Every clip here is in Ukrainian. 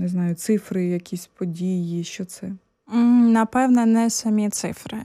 не знаю, цифри, якісь події, що це? Напевне, не самі цифри.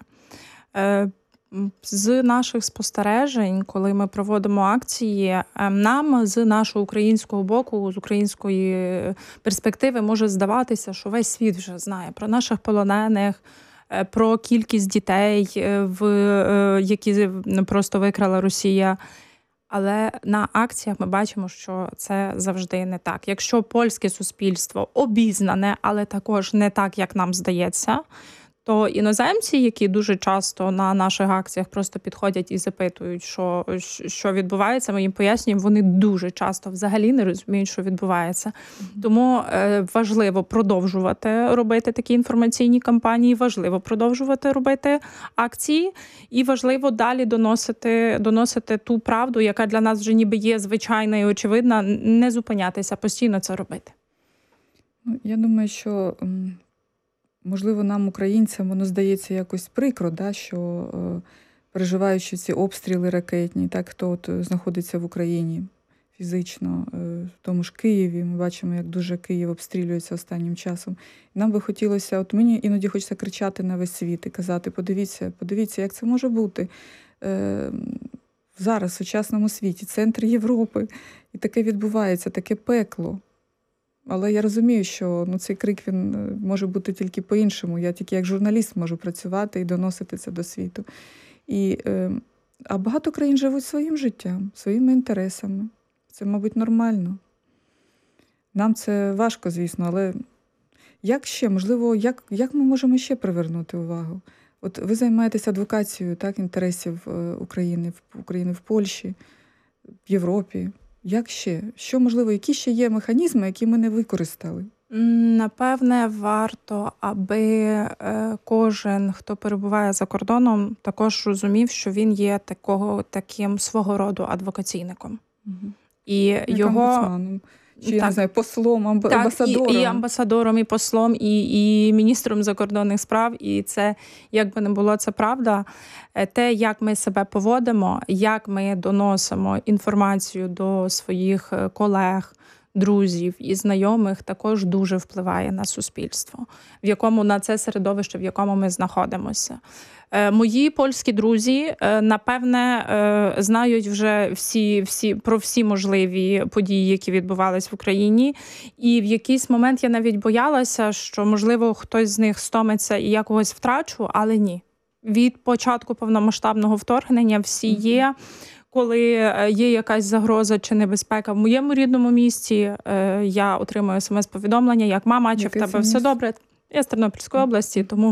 З наших спостережень, коли ми проводимо акції, нам з нашого українського боку, з української перспективи може здаватися, що весь світ вже знає про наших полонених, про кількість дітей, які просто викрала Росія. Але на акціях ми бачимо, що це завжди не так. Якщо польське суспільство обізнане, але також не так, як нам здається, то іноземці, які дуже часто на наших акціях просто підходять і запитують, що відбувається, ми їм пояснюємо, вони дуже часто взагалі не розуміють, що відбувається. Тому важливо продовжувати робити такі інформаційні кампанії, важливо продовжувати робити акції і важливо далі доносити ту правду, яка для нас вже ніби є звичайна і очевидна, не зупинятися, постійно це робити. Я думаю, що можливо, нам, українцям, воно здається якось прикро, да, що переживаючи ці обстріли ракетні, так, хто от знаходиться в Україні фізично, в тому ж Києві, ми бачимо, як дуже Київ обстрілюється останнім часом. І нам би хотілося, от мені іноді хочеться кричати на весь світ і казати, подивіться, як це може бути зараз, в сучасному світі, центр Європи, і таке відбувається, таке пекло. Але я розумію, що цей крик він може бути тільки по-іншому. Я тільки як журналіст можу працювати і доносити це до світу. А багато країн живуть своїм життям, своїми інтересами. Це, мабуть, нормально. Нам це важко, звісно, але як ще, можливо, як ми можемо ще привернути увагу? От ви займаєтесь адвокацією, так, інтересів України в Польщі, в Європі. Як ще? Що, можливо, які ще є механізми, які ми не використали? Напевне, варто, аби кожен, хто перебуває за кордоном, також розумів, що він є таким свого роду адвокаційником. Угу. І його... омбудсманом. Чи, я не знаю, послом, амбасадором. І амбасадором, і послом, і міністром закордонних справ. І це, як би не було, це правда. Те, як ми себе поводимо, як ми доносимо інформацію до своїх колег, друзів і знайомих, також дуже впливає на суспільство, на це середовище, в якому ми знаходимося. Мої польські друзі, напевне, знають вже про всі можливі події, які відбувались в Україні. І в якийсь момент я навіть боялася, що, можливо, хтось з них стомиться і я когось втрачу, але ні. Від початку повномасштабного вторгнення всі є. Коли є якась загроза чи небезпека в моєму рідному місті, я отримую смс-повідомлення, як мама, чи в тебе все добре. Я з Тернопільської області, тому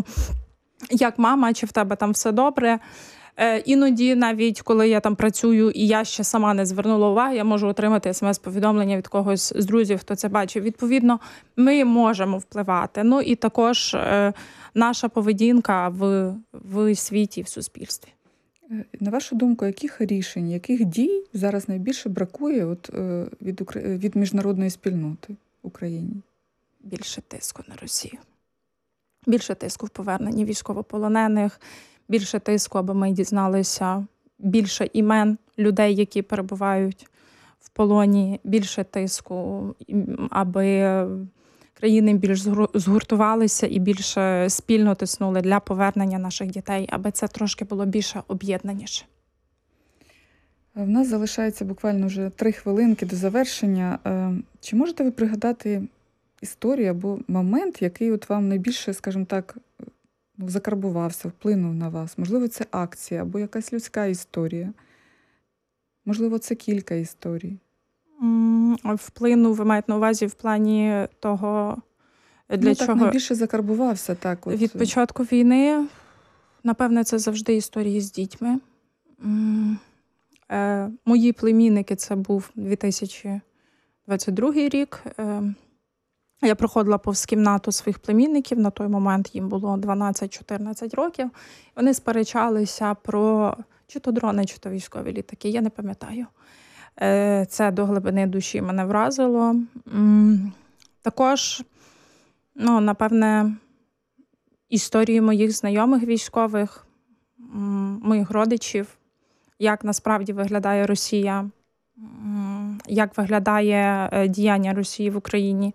як мама, чи в тебе там все добре. Іноді навіть, коли я там працюю і я ще сама не звернула уваги, я можу отримати смс-повідомлення від когось з друзів, хто це бачив. Відповідно, ми можемо впливати. Ну і також наша поведінка в світі, в суспільстві. На вашу думку, яких рішень, яких дій зараз найбільше бракує від міжнародної спільноти в Україні? Більше тиску на Росію. Більше тиску в поверненні військовополонених, більше тиску, аби ми дізналися більше імен людей, які перебувають в полоні, більше тиску, аби країни більш згуртувалися і більше спільно тиснули для повернення наших дітей, аби це трошки було більше об'єднаніше. В нас залишається буквально вже 3 хвилинки до завершення. Чи можете ви пригадати історію або момент, який от вам найбільше, скажімо так, закарбувався, вплинув на вас? Можливо, це акція або якась людська історія? Можливо, це кілька історій? Вплинув, ви маєте на увазі в плані того, для чого? Так найбільше закарбувався. Так, Від початку війни, напевне, це завжди історії з дітьми. Мої племінники, це був 2022 рік. Я проходила повз кімнату своїх племінників, на той момент їм було 12-14 років. Вони сперечалися про чи то дрони, чи то військові літаки, я не пам'ятаю. Це до глибини душі мене вразило. Також, напевне, історії моїх знайомих військових, моїх родичів, як насправді виглядає Росія, як виглядає діяння Росії в Україні.